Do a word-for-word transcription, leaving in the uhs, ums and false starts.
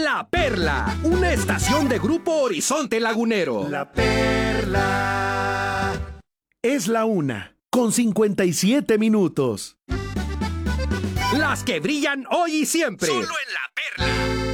La Perla, una estación de Grupo Horizonte Lagunero. La Perla. Es la una, con cincuenta y siete minutos. Las que brillan hoy y siempre. Solo en La Perla.